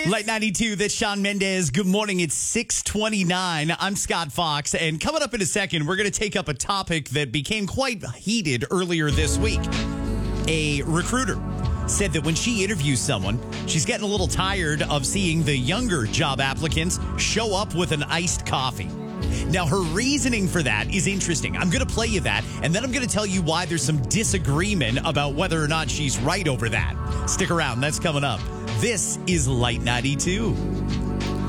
Light 92, that's Shawn Mendes. Good morning. It's 6:29. I'm Scott Fox. And coming up in a second, we're going to take up a topic that became quite heated earlier this week. A recruiter said that when she interviews someone, she's getting a little tired of seeing the younger job applicants show up with an iced coffee. Now, her reasoning for that is interesting. I'm going to play you that, and then I'm going to tell you why there's some disagreement about whether or not she's right over that. Stick around. That's coming up. This is Light 92.